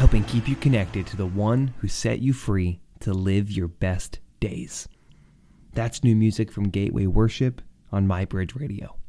helping keep you connected to the one who set you free to live your best days. That's new music from Gateway Worship on MyBridge Radio.